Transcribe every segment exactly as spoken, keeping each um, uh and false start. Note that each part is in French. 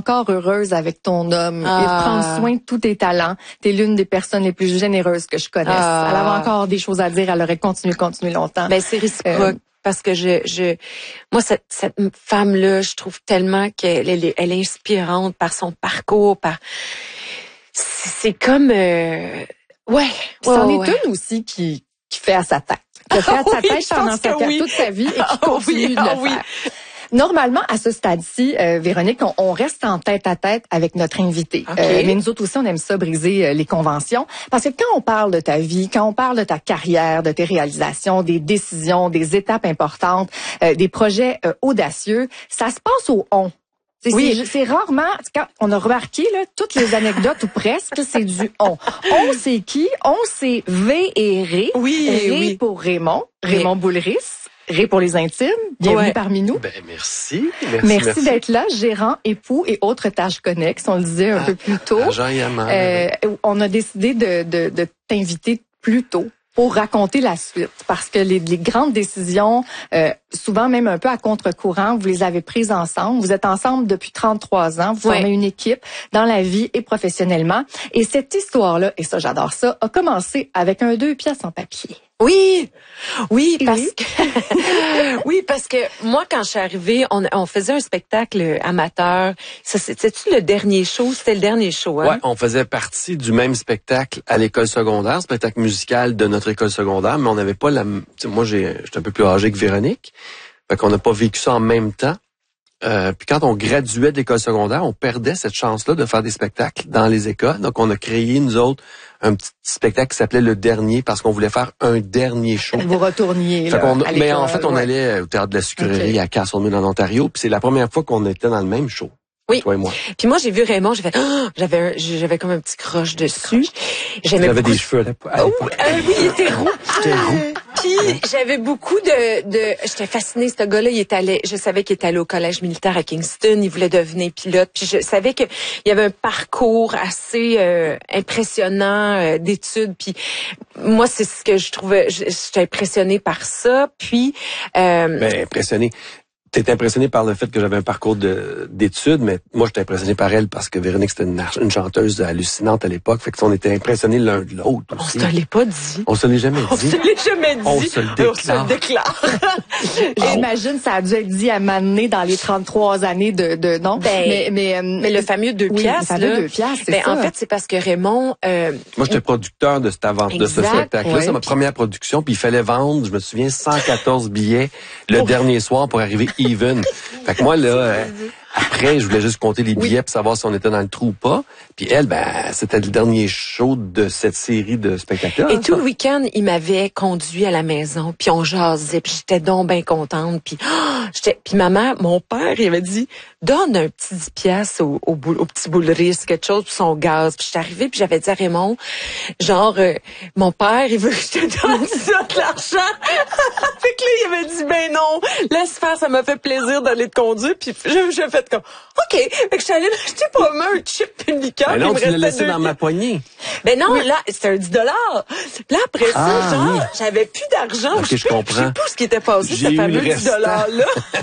encore heureuse avec ton homme Ah. et de prendre soin de tous tes talents. T'es l'une des personnes les plus généreuses que je connaisse. Ah. Elle avait encore des choses à dire. Elle aurait continué, continué longtemps. Ben, c'est réciproque. Euh, Parce que je, je, moi, cette, cette femme-là, je trouve tellement qu'elle elle est, elle est inspirante par son parcours, par, c'est, c'est comme, euh, ouais. Puis ouais, c'en est ouais. une aussi qui, qui fait à sa tête. Qui a fait à sa Ah oui, tête je pendant pense sa, que oui. toute sa vie et qui Ah continue oui, de le ah oui. faire. Normalement, à ce stade-ci, euh, Véronique, on, on reste en tête à tête avec notre invité. OK. Euh, mais nous autres aussi, on aime ça briser euh, les conventions. Parce que quand on parle de ta vie, quand on parle de ta carrière, de tes réalisations, des décisions, des étapes importantes, euh, des projets euh, audacieux, ça se passe au on. C'est, Oui. c'est, c'est rarement, quand on a remarqué, là, toutes les anecdotes ou presque, c'est du on. On, c'est qui? On, c'est V et Ré. Oui, Ré oui. pour Raymond. Oui. Raymond Boulris. Ré pour les intimes. Bienvenue Ouais. parmi nous. Ben, merci. Merci, Merci, merci. d'être là, gérant, époux et autres tâches connexes, on le disait un Ah, peu plus tôt. Agent Yaman. Euh, on a décidé de, de, de t'inviter plus tôt pour raconter la suite, parce que les, les grandes décisions, euh, souvent même un peu à contre-courant, vous les avez prises ensemble. Vous êtes ensemble depuis trente-trois ans, vous Ouais. formez une équipe dans la vie et professionnellement. Et cette histoire-là, et ça j'adore ça, a commencé avec un deux pièces en papier. Oui, oui, parce Oui. que oui, parce que moi, quand je suis arrivée, on, on faisait un spectacle amateur. Ça, c'était-tu le dernier show? C'était le dernier show, hein? Ouais, on faisait partie du même spectacle à l'école secondaire, spectacle musical de notre école secondaire, mais on n'avait pas la... tu sais, moi, j'ai, j'étais un peu plus âgé que Véronique, fait qu'on n'a pas vécu ça en même temps. Euh, puis quand on graduait de l'école secondaire, on perdait cette chance-là de faire des spectacles dans les écoles. Donc, on a créé, nous autres, un petit spectacle qui s'appelait Le Dernier parce qu'on voulait faire un dernier show. Vous retourniez Fait là, qu'on- à mais l'école, en fait, on ouais. allait au Théâtre de la Sucrerie Ok. à Castlemaine en Ontario. Puis c'est la première fois qu'on était dans le même show. Oui. Toi et moi. Puis moi, j'ai vu Raymond, j'ai fait, oh, j'avais, un- j'avais comme un petit croche dessus. J'aimais J'avais beaucoup. des cheveux à l'épo- à Oh, l'époque. euh, oui, il était roux. J'étais roux. Puis j'avais beaucoup de, de, j'étais fascinée. Ce gars-là, il est allé, je savais qu'il était allé au collège militaire à Kingston. Il voulait devenir pilote. Puis je savais que il y avait un parcours assez euh, impressionnant euh, d'études. Puis moi, c'est ce que je trouvais. je- J'étais impressionnée par ça. Puis euh, Ben, impressionné. T'es impressionné par le fait que j'avais un parcours de, d'études, mais moi, j'étais impressionné par elle parce que Véronique, c'était une, une chanteuse hallucinante à l'époque. Fait que on était impressionnés l'un de l'autre on aussi. se l'est pas dit. On se l'est jamais On dit. se l'est jamais dit. On se le On se le déclare. déclare. J'imagine ça a dû être dit à m'amener dans les trente-trois années de, de non. Ben, mais, mais, euh, Mais le fameux deux oui, piastres, le fameux là, deux piastres, c'est ben, ça. en fait, c'est parce que Raymond, euh, Moi, j'étais producteur de cette aventure, de ce Exact, spectacle-là. ouais. C'est ma première production, puis il fallait vendre, je me souviens, cent quatorze billets le dernier soir pour arriver even. Fait que moi, là, euh, après, je voulais juste compter les billets pour savoir si on était dans le trou ou pas. Puis elle, ben, c'était le dernier show de cette série de spectacles. et tout le week-end, il m'avait conduit à la maison, puis on jasait, puis j'étais donc bien contente, puis oh, j'étais, puis ma mère, mon père, il avait dit donne un petit dix piastres au, au, boule- au petit Boulris, quelque chose pour son gaz. Puis j'étais arrivée, puis j'avais dit à Raymond, genre, euh, mon père, il veut que je te donne ça de l'argent. Fait que là, il avait dit ben non, laisse faire, ça m'a fait plaisir d'aller te conduire, puis j'ai j'ai fait comme OK. Fait que je suis allée m'acheter pour moi un chip et une liqueur. Ben puis non, il me tu l'as restait laissé deux dans ma poignée. ben non, là, c'était un dix dollars. Puis là, après ça, Ah, genre, oui. j'avais plus d'argent. Ok, sais je plus- comprends. Je sais plus ce qui était passé, J'ai ce eu fameux le dix restant. dollars-là.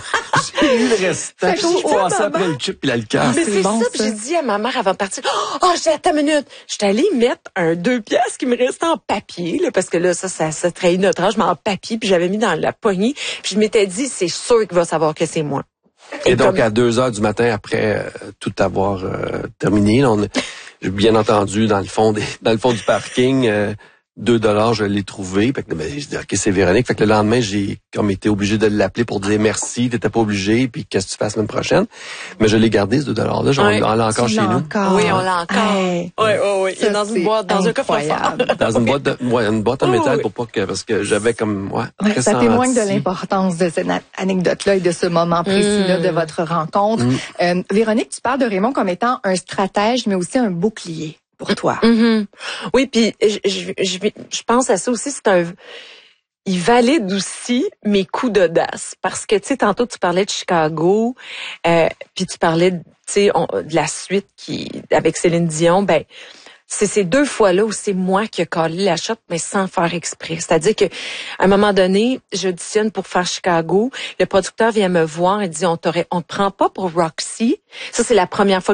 J'ai eu le restant. Fait qu'au- Je passais au- après le chip et la liqueur. Mais c'est c'est bon, ça, puis ça. j'ai dit à ma mère avant de partir, oh, j'ai attends une minute. J'étais allée mettre un deux pièces qui me restait en papier, là, parce que là, ça, ça, ça trahit notre âge, mais en papier, puis j'avais mis dans la poignée. Puis je m'étais dit, c'est sûr qu'il va savoir que c'est moi. Et donc, comme- à deux heures du matin, après euh, tout avoir euh, terminé, là, on a, j'ai bien entendu, dans le fond des, dans le fond du parking, euh, deux dollars, je l'ai trouvé. Fait que, ben, j'ai dit, OK, c'est Véronique. Fait que le lendemain, j'ai comme été obligé de l'appeler pour dire merci, t'étais pas obligé, puis qu'est-ce que tu fais la semaine prochaine. Mais je l'ai gardé, ce deux dollars-là. J'en Ouais. on l'a encore Tu chez l'as nous. encore. Oui, on l'a encore. Hey. Oui, oui, oui. Il est Ça, dans une c'est boîte, dans un coffre-fort. incroyable. Dans une boîte de, ouais, une boîte en Oh, métal oui. pour pas que, parce que j'avais comme, ouais, Ouais, très ça témoigne de senti. l'importance de cette na- anecdote-là et de ce moment précis-là Mm. de votre rencontre. Mm. Euh, Véronique, tu parles de Raymond comme étant un stratège, mais aussi un bouclier pour toi. Mhm. Oui, puis je, je, je, je pense à ça aussi, c'est un... Il valide aussi mes coups d'audace. Parce que, tu sais, tantôt, tu parlais de Chicago, euh, puis tu parlais, tu sais, on- de la suite qui avec Céline Dion, ben... C'est ces deux fois-là où c'est moi qui ai collé la shot, mais sans faire exprès. C'est-à-dire que à un moment donné, j'auditionne pour faire Chicago. Le producteur vient me voir et dit, on t'aurait, on te prend pas pour Roxy. Ça, c'est la première fois